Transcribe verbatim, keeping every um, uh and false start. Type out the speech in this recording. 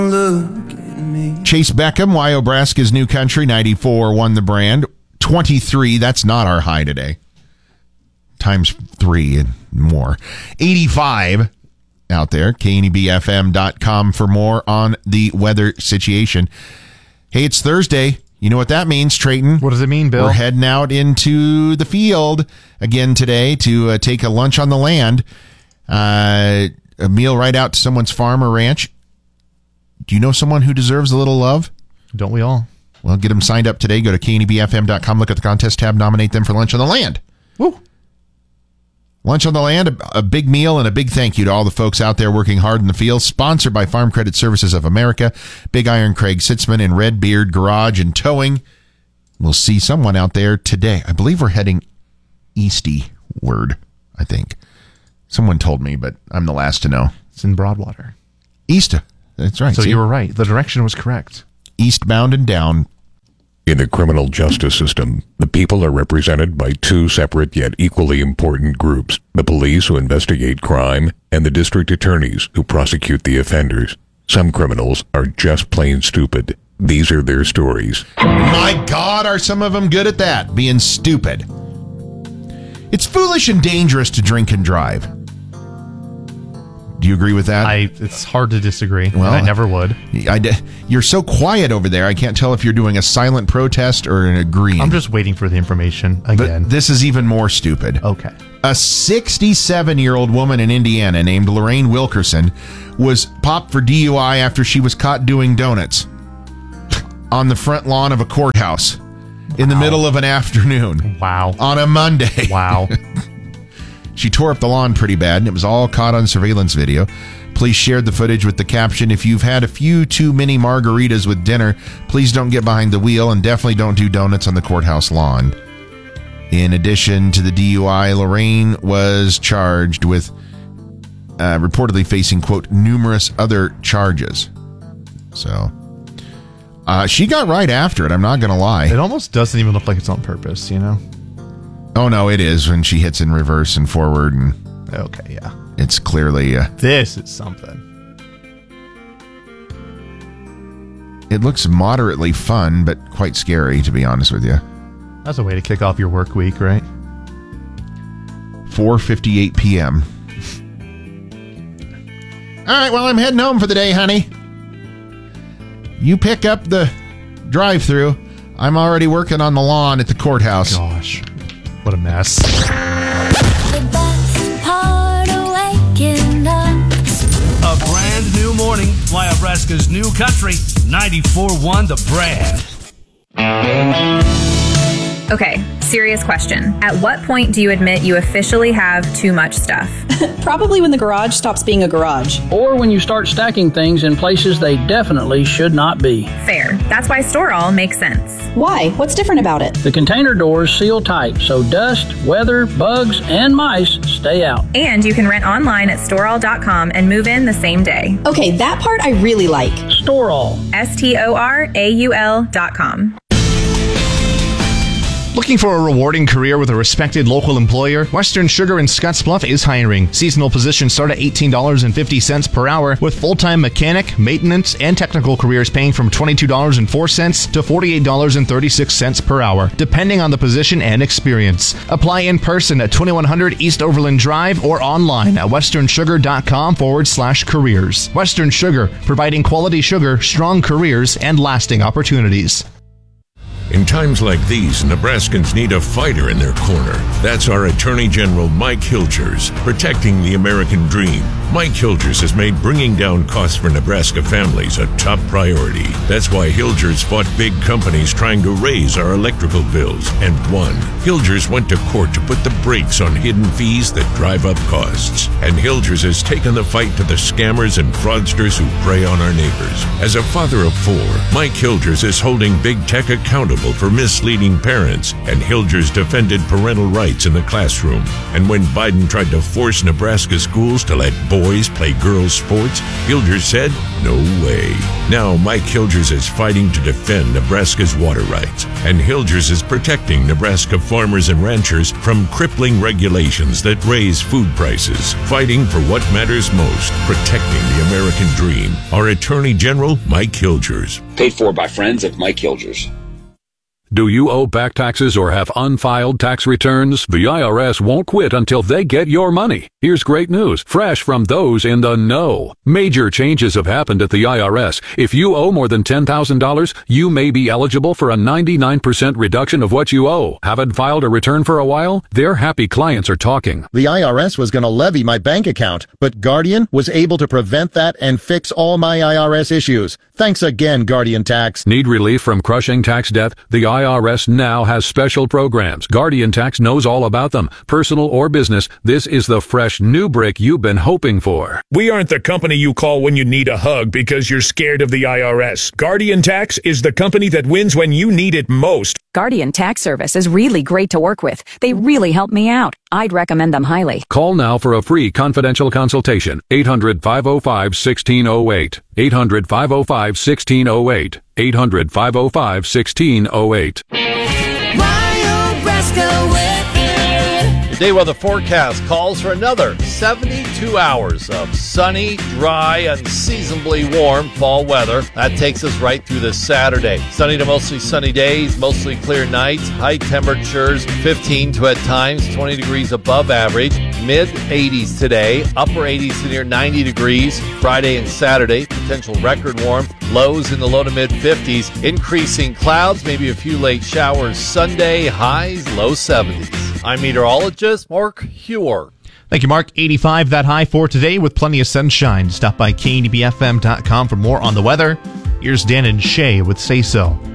Look at me. Chase Beckham, Wyobraska's New Country, ninety-four, won the brand. twenty-three, that's not our high today. Times three and more. eighty-five out there, K N E B F M dot com for more on the weather situation. Hey, it's Thursday. You know what that means, Trayton? What does it mean, Bill? We're heading out into the field again today to uh, take a lunch on the land. Uh, a meal right out to someone's farm or ranch. Do you know someone who deserves a little love? Don't we all? Well, get them signed up today. Go to K N E B F M dot com, look at the contest tab, nominate them for Lunch on the Land. Woo! Lunch on the Land, a, a big meal and a big thank you to all the folks out there working hard in the field. Sponsored by Farm Credit Services of America, Big Iron Craig Sitzman, and Red Beard Garage and Towing. We'll see someone out there today. I believe we're heading eastward, I think. Someone told me, but I'm the last to know. It's in Broadwater. East. That's right. So see? you were right. The direction was correct. Eastbound and down. In the criminal justice system, the people are represented by two separate yet equally important groups: the police, who investigate crime, and the district attorneys, who prosecute the offenders. Some criminals are just plain stupid. These are their stories. My God, are some of them good at that, being stupid. It's foolish and dangerous to drink and drive. Do you agree with that? I. It's hard to disagree. Well, and I never would. I, you're so quiet over there, I can't tell if you're doing a silent protest or an agreeing. I'm just waiting for the information again. But this is even more stupid. Okay. A sixty-seven-year-old woman in Indiana named Lorraine Wilkerson was popped for D U I after she was caught doing donuts on the front lawn of a courthouse in wow. the middle of an afternoon. Wow. On a Monday. Wow. She tore up the lawn pretty bad, and it was all caught on surveillance video. Police shared the footage with the caption, "If you've had a few too many margaritas with dinner, please don't get behind the wheel, and definitely don't do donuts on the courthouse lawn." In addition to the D U I, Lorraine was charged with uh, reportedly facing, quote, numerous other charges. So, uh, she got right after it, I'm not going to lie. It almost doesn't even look like it's on purpose, you know? Oh, no, it is when she hits in reverse and forward. And okay, yeah. It's clearly... Uh, this is something. It looks moderately fun, but quite scary, to be honest with you. That's a way to kick off your work week, right? four fifty-eight p.m. All right, well, I'm heading home for the day, honey. You pick up the drive-through. I'm already working on the lawn at the courthouse. Gosh. What a mess. The best part of waking up. A brand new morning. Wyobraska's New Country. ninety-four one The Brand. Okay, serious question. At what point do you admit you officially have too much stuff? Probably when the garage stops being a garage. Or when you start stacking things in places they definitely should not be. Fair. That's why Store All makes sense. Why? What's different about it? The container doors seal tight, so dust, weather, bugs, and mice stay out. And you can rent online at store all dot com and move in the same day. Okay, that part I really like. Store All. S T O R A U L dot com. Looking for a rewarding career with a respected local employer? Western Sugar in Scottsbluff is hiring. Seasonal positions start at eighteen dollars and fifty cents per hour, with full-time mechanic, maintenance, and technical careers paying from twenty-two dollars and four cents to forty-eight dollars and thirty-six cents per hour, depending on the position and experience. Apply in person at twenty-one hundred East Overland Drive or online at westernsugar.com forward slash careers. Western Sugar, providing quality sugar, strong careers, and lasting opportunities. In times like these, Nebraskans need a fighter in their corner. That's our Attorney General Mike Hilgers, protecting the American dream. Mike Hilgers has made bringing down costs for Nebraska families a top priority. That's why Hilgers fought big companies trying to raise our electrical bills and won. Hilgers went to court to put the brakes on hidden fees that drive up costs. And Hilgers has taken the fight to the scammers and fraudsters who prey on our neighbors. As a father of four, Mike Hilgers is holding big tech accountable for misleading parents, and Hilgers defended parental rights in the classroom. And when Biden tried to force Nebraska schools to let boys boys play girls' sports? Hilgers said, no way. Now Mike Hilgers is fighting to defend Nebraska's water rights, and Hilgers is protecting Nebraska farmers and ranchers from crippling regulations that raise food prices, fighting for what matters most, protecting the American dream. Our Attorney General, Mike Hilgers. Paid for by friends of Mike Hilgers. Do you owe back taxes or have unfiled tax returns? The I R S won't quit until they get your money. Here's great news, fresh from those in the know. Major changes have happened at the I R S. If you owe more than ten thousand dollars, you may be eligible for a ninety-nine percent reduction of what you owe. Haven't filed a return for a while? Their happy clients are talking. The I R S was going to levy my bank account, but Guardian was able to prevent that and fix all my I R S issues. Thanks again, Guardian Tax. Need relief from crushing tax debt? The I R S now has special programs. Guardian Tax knows all about them. Personal or business, this is the fresh new brick you've been hoping for. We aren't the company you call when you need a hug because you're scared of the I R S. Guardian Tax is the company that wins when you need it most. Guardian Tax Service is really great to work with. They really help me out. I'd recommend them highly. Call now for a free confidential consultation. eight hundred, five oh five, one six oh eight. eight hundred, five oh five, one six oh eight. eight hundred, five oh five, one six oh eight. Mario Brasco with you. Your day weather forecast calls for another seventy-two hours of sunny, dry, unseasonably warm fall weather. That takes us right through this Saturday. Sunny to mostly sunny days, mostly clear nights, high temperatures fifteen to at times twenty degrees above average, mid eighties today, upper eighties to near ninety degrees Friday and Saturday, potential record warm, lows in the low to mid fifties, increasing clouds, maybe a few late showers Sunday, highs low seventies. I'm meteorologist Mark Hewer. Thank you, Mark. eighty-five that high for today with plenty of sunshine. Stop by K D B F M dot com for more on the weather. Here's Dan and Shay with Say So.